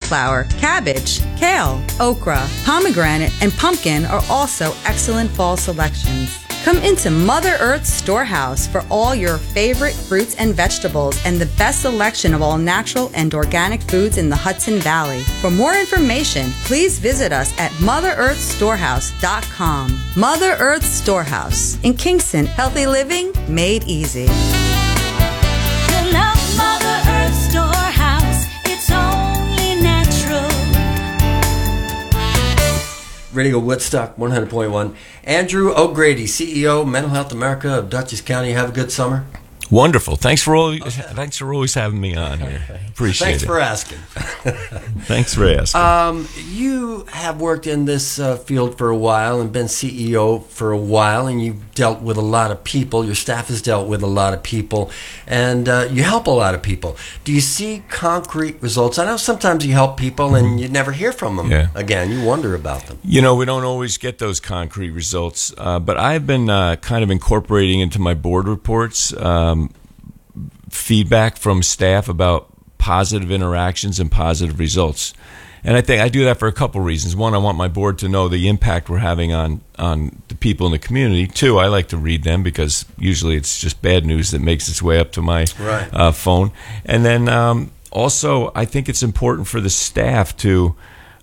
cauliflower, cabbage, kale, okra, pomegranate, and pumpkin are also excellent fall selections. Come into Mother Earth's storehouse for all your favorite fruits and vegetables and the best selection of all natural and organic foods in the Hudson Valley. For more information, please visit us at MotherEarthStorehouse.com. Mother Earth Storehouse in Kingston, healthy living made easy. You love Mother Earth Storehouse, it's only natural. Radio Woodstock 100.1. Andrew O'Grady, CEO, Mental Health America of Dutchess County. Have a good summer. Wonderful. Thanks for always having me on here. Appreciate Thanks it. for asking. Thanks for asking. You have worked in this field for a while and been CEO for a while, and you've dealt with a lot of people. Your staff has dealt with a lot of people, and you help a lot of people. Do you see concrete results? I know sometimes you help people and you never hear from them again. You wonder about them. You know, we don't always get those concrete results, but I've been kind of incorporating into my board reports feedback from staff about positive interactions and positive results. And I think I do that for a couple reasons. One, I want my board to know the impact we're having on the people in the community. Two, I like to read them because usually it's just bad news that makes its way up to my phone. And then also, I think it's important for the staff to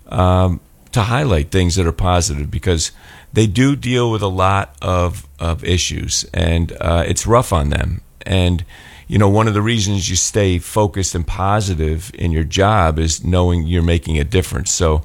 highlight things that are positive because they do deal with a lot of issues, and it's rough on them. And you know, one of the reasons you stay focused and positive in your job is knowing you're making a difference. So,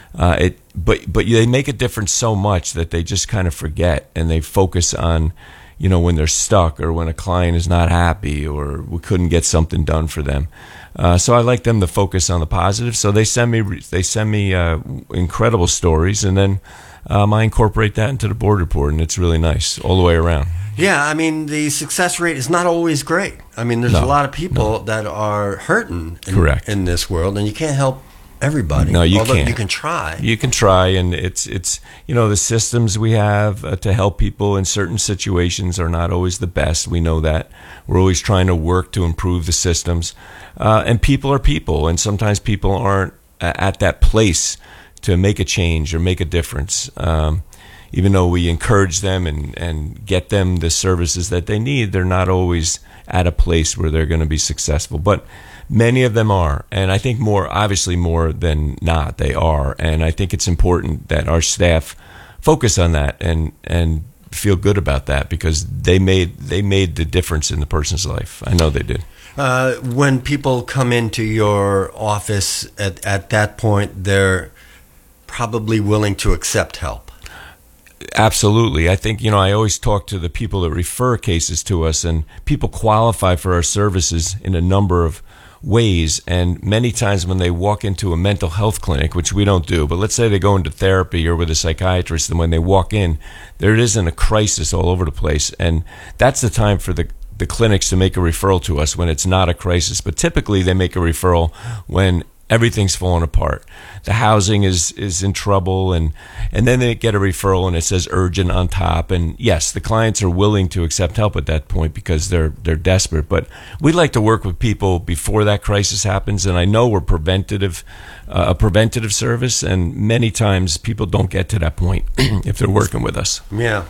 but they make a difference so much that they just kind of forget, and they focus on, you know, when they're stuck or when a client is not happy or we couldn't get something done for them. So I like them to focus on the positive. So they send me incredible stories, and then I incorporate that into the board report, and it's really nice all the way around. Yeah, I mean, the success rate is not always great. I mean, there's a lot of people that are hurting in this world, and you can't help everybody. No, you Although can't. You can try. You can try, and it's you know, the systems we have to help people in certain situations are not always the best. We know that. We're always trying to work to improve the systems. And people are people, and sometimes people aren't at that place to make a change or make a difference. Even though we encourage them and get them the services that they need, they're not always at a place where they're going to be successful. But many of them are, and I think obviously more than not, they are. And I think it's important that our staff focus on that and feel good about that because they made the difference in the person's life. I know they did. When people come into your office at that point, they're probably willing to accept help. Absolutely. I think, you know, I always talk to the people that refer cases to us, and people qualify for our services in a number of ways. And many times when they walk into a mental health clinic, which we don't do, but let's say they go into therapy or with a psychiatrist, and when they walk in, there isn't a crisis all over the place. And that's the time for the clinics to make a referral to us when it's not a crisis. But typically they make a referral when everything's falling apart. The housing is in trouble, and then they get a referral and it says urgent on top. And yes, the clients are willing to accept help at that point because they're desperate. But we like to work with people before that crisis happens, and I know we're a preventative service, and many times people don't get to that point if they're working with us. Yeah.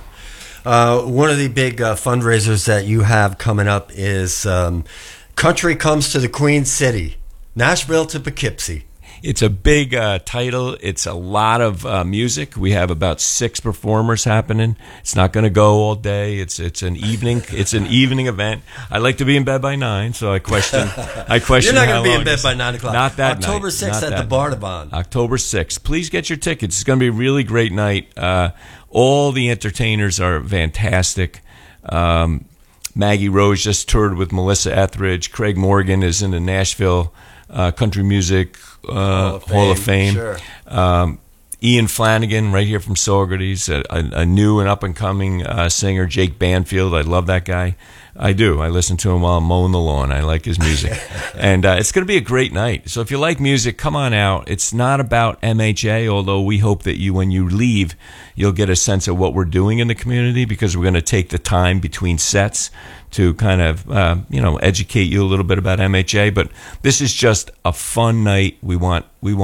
One of the big fundraisers that you have coming up is Country Comes to the Queen City. Nashville to Poughkeepsie. It's a big title. It's a lot of music. We have about 6 performers happening. It's not going to go all day. It's an evening. It's an evening event. I like to be in bed by 9, so I question. You're not going to be in bed by 9 o'clock. Not that October night. 6th at the Bardavon. October 6th. Please get your tickets. It's going to be a really great night. All the entertainers are fantastic. Maggie Rose just toured with Melissa Etheridge. Craig Morgan is in the Nashville Country Music Hall of Fame. Sure. Ian Flanagan, right here from Saugerties, a new and up-and-coming singer, Jake Banfield. I love that guy. I do. I listen to him while I'm mowing the lawn. I like his music. And it's going to be a great night. So if you like music, come on out. It's not about MHA, although we hope that when you leave, you'll get a sense of what we're doing in the community, because we're going to take the time between sets to kind of, educate you a little bit about MHA. But this is just a fun night. We want